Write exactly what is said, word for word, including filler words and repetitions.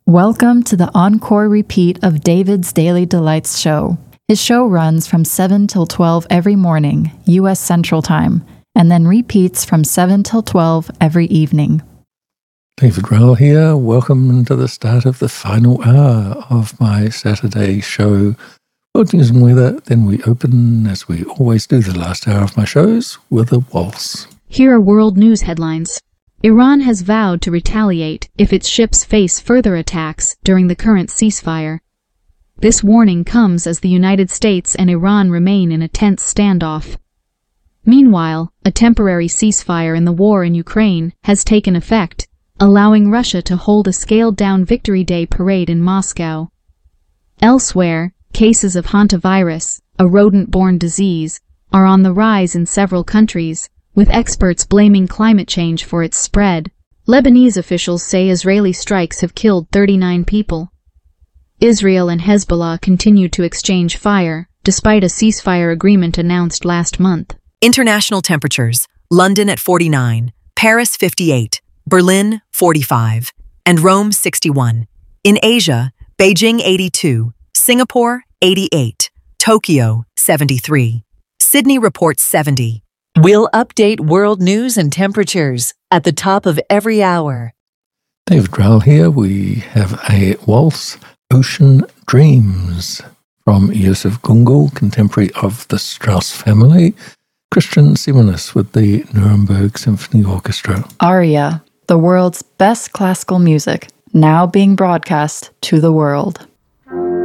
Welcome to the encore repeat of David's Daily Delights show. His show runs from seven till twelve every morning, U S Central Time, and then repeats from seven till twelve every evening. David Rowell here. Welcome to the start of the final hour of my Saturday show, World News and Weather. Then we open, as we always do the last hour of my shows, with a waltz. Here are world news headlines. Iran has vowed to retaliate if its ships face further attacks during the current ceasefire. This warning comes as the United States and Iran remain in a tense standoff. Meanwhile, a temporary ceasefire in the war in Ukraine has taken effect, allowing Russia to hold a scaled-down Victory Day parade in Moscow. Elsewhere, cases of hantavirus, a rodent-borne disease, are on the rise in several countries, with experts blaming climate change for its spread. Lebanese officials say Israeli strikes have killed thirty-nine people. Israel and Hezbollah continue to exchange fire, despite a ceasefire agreement announced last month. International temperatures: London at forty-nine, Paris fifty-eight, Berlin forty-five, and Rome sixty-one. In Asia, Beijing eighty-two, Singapore eighty-eight, Tokyo seventy-three. Sydney reports seventy. We'll update world news and temperatures at the top of every hour. David Rowell here. We have a waltz, Ocean Dreams, from Josef Gungel, contemporary of the Strauss family. Christian Simonis with the Nuremberg Symphony Orchestra. Aria, the world's best classical music, now being broadcast to the world.